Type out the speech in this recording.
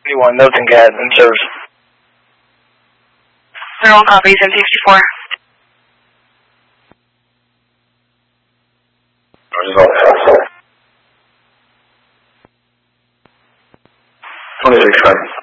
21, notes and CAD, in service. 01 copies, M64. Roger, 26,